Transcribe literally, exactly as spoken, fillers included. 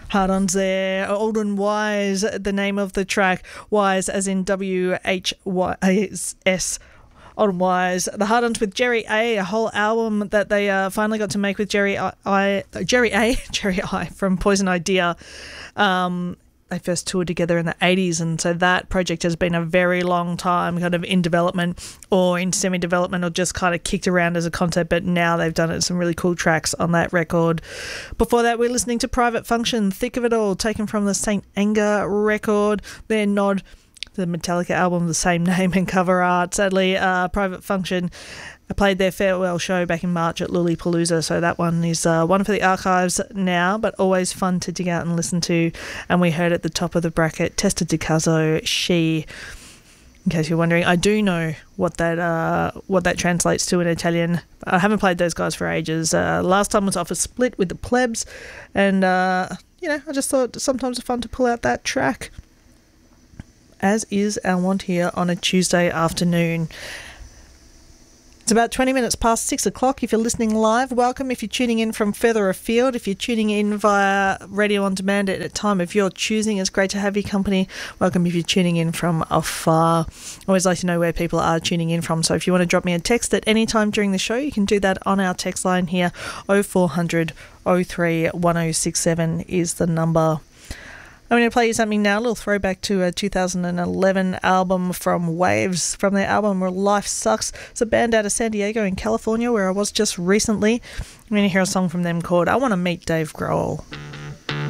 Hard-ons there. Old and Wise, the name of the track. Wise as in W H Y S. Old and Wise. The Hard-ons with Jerry A, a whole album that they uh, finally got to make with Jerry I, I Jerry A, Jerry I from Poison Idea. Um, they first toured together in the eighties, and so that project has been a very long time kind of in development or in semi-development or just kind of kicked around as a concept, but now they've done it, some really cool tracks on that record. Before that, we're listening to Private Function, Thick of It All, taken from the Saint Anger record, their nod, the Metallica album, the same name and cover art. Sadly, uh, Private Function I played their farewell show back in March at Lollapalooza, so that one is uh, one for the archives now, but always fun to dig out and listen to. And we heard at the top of the bracket, Testa di Caso, She. In case you're wondering, I do know what that uh, what that translates to in Italian. I haven't played those guys for ages. Uh, last time was off a split with the Plebs, and uh, you know, I just thought sometimes it's fun to pull out that track, as is our want here on a Tuesday afternoon. It's about twenty minutes past six o'clock if you're listening live. Welcome if you're tuning in from further afield. If you're tuning in via Radio On Demand at a time of your choosing, it's great to have your company. Welcome if you're tuning in from afar. I always like to know where people are tuning in from, so if you want to drop me a text at any time during the show, you can do that on our text line here. oh four hundred oh three one oh six seven is the number. I'm going to play you something now, a little throwback to a two thousand eleven album from Waves, from their album Life Sucks. It's a band out of San Diego in California, where I was just recently. I'm going to hear a song from them called I Want to Meet Dave Grohl.